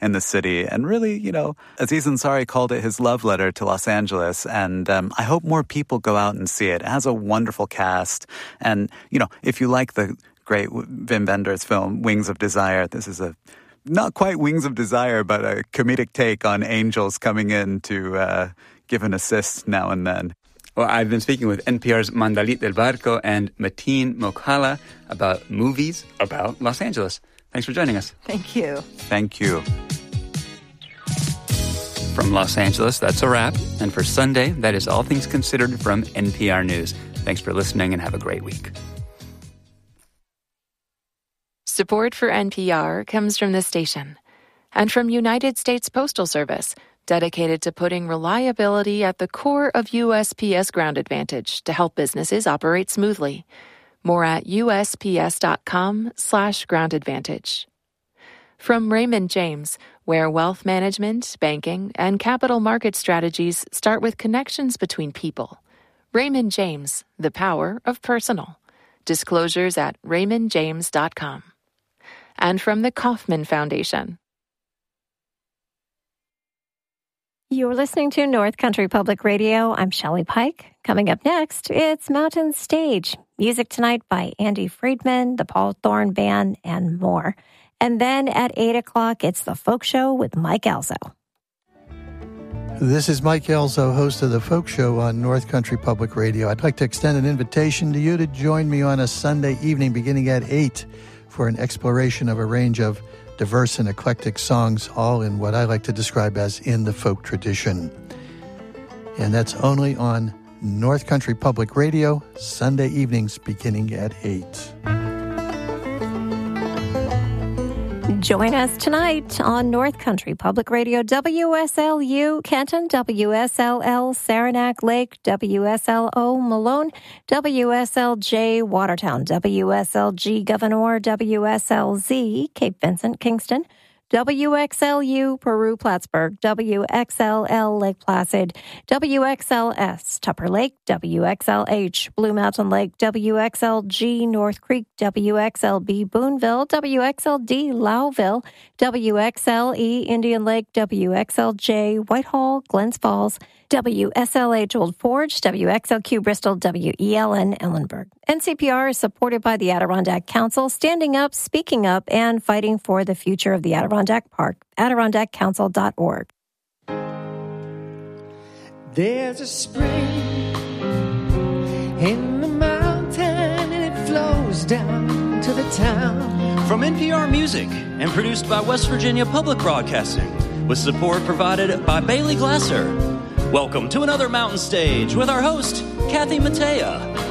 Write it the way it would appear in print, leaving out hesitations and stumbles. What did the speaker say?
in the city. And really, Aziz Ansari called it his love letter to Los Angeles. And I hope more people go out and see it. It has a wonderful cast. And, if you like the great Wim Wenders film, Wings of Desire, this is not quite Wings of Desire, but a comedic take on angels coming in to give an assist now and then. Well, I've been speaking with NPR's Mandalit del Barco and Mateen Mokhala about movies about Los Angeles. Thanks for joining us. Thank you. Thank you. From Los Angeles, that's a wrap. And for Sunday, that is All Things Considered from NPR News. Thanks for listening and have a great week. Support for NPR comes from this station and from United States Postal Service, dedicated to putting reliability at the core of USPS Ground Advantage to help businesses operate smoothly. More at USPS.com/Ground Advantage. From Raymond James, where wealth management, banking, and capital market strategies start with connections between people. Raymond James, the power of personal. Disclosures at raymondjames.com. And from the Kauffman Foundation. You're listening to North Country Public Radio. I'm Shelley Pike. Coming up next, it's Mountain Stage. Music tonight by Andy Friedman, the Paul Thorne Band, and more. And then at 8 o'clock, it's The Folk Show with Mike Elzo. This is Mike Elzo, host of The Folk Show on North Country Public Radio. I'd like to extend an invitation to you to join me on a Sunday evening beginning at 8 for an exploration of a range of diverse and eclectic songs, all in what I like to describe as in the folk tradition. And that's only on North Country Public Radio, Sunday evenings beginning at 8. Join us tonight on North Country Public Radio, WSLU Kenton, WSLL Saranac Lake, WSLO Malone, WSLJ Watertown, WSLG Governor, WSLZ Cape Vincent Kingston, WXLU Peru Plattsburgh, WXLL Lake Placid, WXLS Tupper Lake, WXLH Blue Mountain Lake, WXLG North Creek, WXLB Boonville, WXLD Lowville, WXLE Indian Lake, WXLJ Whitehall, Glens Falls, WSLH Old Forge, WXLQ Bristol, WELN Ellenburg. NCPR is supported by the Adirondack Council, standing up, speaking up, and fighting for the future of the Adirondack Park. AdirondackCouncil.org. There's a spring in the mountain and it flows down to the town. From NPR Music and produced by West Virginia Public Broadcasting, with support provided by Bailey Glasser. Welcome to another Mountain Stage with our host, Kathy Mattea.